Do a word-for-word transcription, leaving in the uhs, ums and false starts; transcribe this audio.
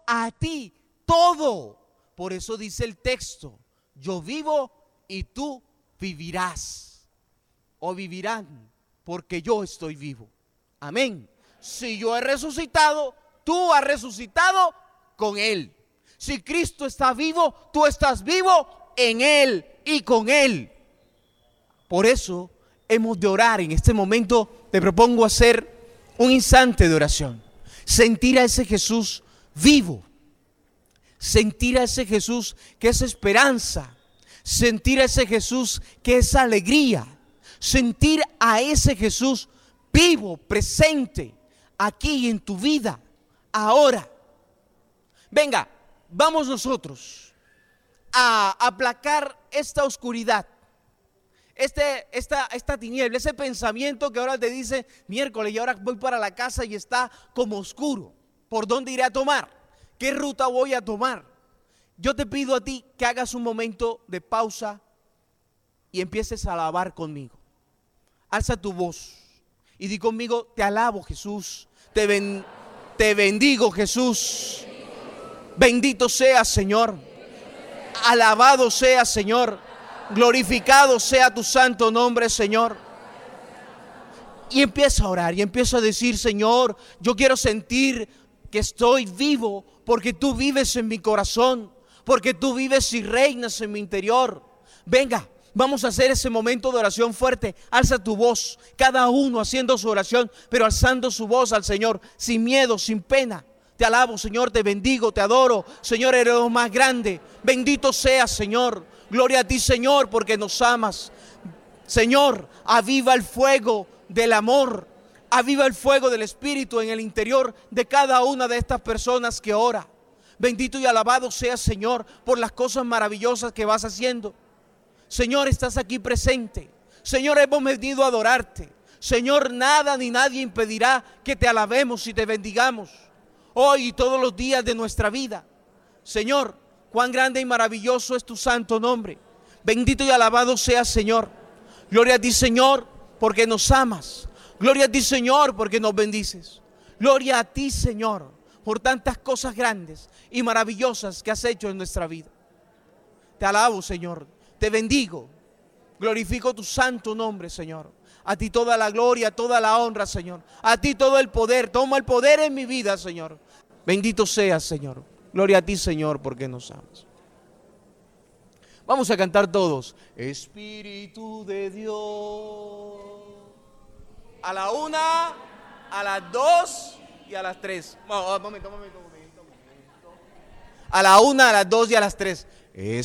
a ti todo. Por eso dice el texto, yo vivo y tú vivirás. O vivirán, porque yo estoy vivo. Amén. Si yo he resucitado, tú has resucitado con Él. Si Cristo está vivo, tú estás vivo en Él y con Él. Por eso hemos de orar. En este momento te propongo hacer un instante de oración. Sentir a ese Jesús vivo. Sentir a ese Jesús que es esperanza. Sentir a ese Jesús que es alegría. Sentir a ese Jesús vivo, presente, aquí en tu vida, ahora. Venga, vamos nosotros a aplacar esta oscuridad, este, esta, esta tiniebla, ese pensamiento que ahora te dice, miércoles y ahora voy para la casa y está como oscuro. ¿Por dónde iré a tomar? ¿Qué ruta voy a tomar? Yo te pido a ti que hagas un momento de pausa y empieces a alabar conmigo. Alza tu voz y di conmigo, te alabo Jesús, te, ben, te bendigo Jesús, bendito seas Señor, alabado seas Señor, glorificado sea tu santo nombre Señor. Y empieza a orar y empieza a decir, Señor, yo quiero sentir que estoy vivo porque tú vives en mi corazón, porque tú vives y reinas en mi interior. Venga, vamos a hacer ese momento de oración fuerte. Alza tu voz, cada uno haciendo su oración, pero alzando su voz al Señor, sin miedo, sin pena. Te alabo, Señor, te bendigo, te adoro. Señor, eres lo más grande. Bendito seas, Señor. Gloria a ti, Señor, porque nos amas. Señor, aviva el fuego del amor. Aviva el fuego del Espíritu en el interior de cada una de estas personas que ora. Bendito y alabado seas, Señor, por las cosas maravillosas que vas haciendo. Señor, estás aquí presente. Señor, hemos venido a adorarte. Señor, nada ni nadie impedirá que te alabemos y te bendigamos hoy y todos los días de nuestra vida. Señor, cuán grande y maravilloso es tu santo nombre. Bendito y alabado seas, Señor. Gloria a ti, Señor, porque nos amas. Gloria a ti, Señor, porque nos bendices. Gloria a ti, Señor, por tantas cosas grandes y maravillosas que has hecho en nuestra vida. Te alabo, Señor. Te bendigo, glorifico tu santo nombre, Señor. A ti toda la gloria, toda la honra, Señor. A ti todo el poder, toma el poder en mi vida, Señor. Bendito seas, Señor. Gloria a ti, Señor, porque nos amas. Vamos a cantar todos. Espíritu de Dios. A la una, a las dos y a las tres. Momento, momento, momento, momento. A la una, a las dos y a las tres. Es